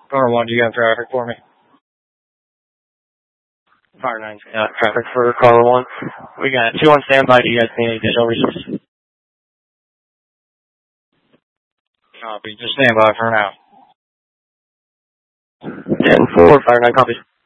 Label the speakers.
Speaker 1: Car 1, you got traffic for me? Fire 9's got traffic for Car 1. We got 2 on standby. Do you guys need any additional resources? Copy. Just stand by for now. 10-4, Fire 9 copies.